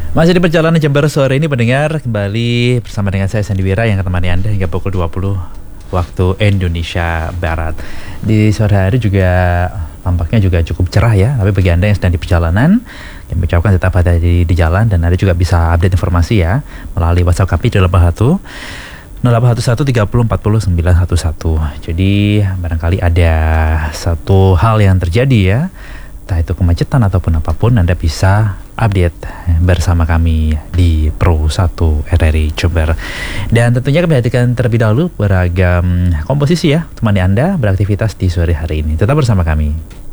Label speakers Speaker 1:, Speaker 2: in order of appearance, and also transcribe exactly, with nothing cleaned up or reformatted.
Speaker 1: Masih di perjalanan Jember sore ini pendengar, kembali bersama dengan saya Sandy Wira yang menemani Anda hingga pukul dua puluh waktu Indonesia Barat. Di sore hari juga tampaknya juga cukup cerah ya, tapi bagi Anda yang sedang di perjalanan, kami ucapkan tetap ada di, di jalan, dan Anda juga bisa update informasi ya melalui WhatsApp kami di nol delapan satu nol delapan satu satu tiga nol empat nol sembilan satu satu. Jadi barangkali ada satu hal yang terjadi ya, entah itu kemacetan ataupun apapun, Anda bisa update bersama kami di Pro satu R R I Jember. Dan tentunya kami hadirkan terlebih dahulu beragam komposisi ya, temani Anda beraktivitas di sore hari ini. Tetap bersama kami.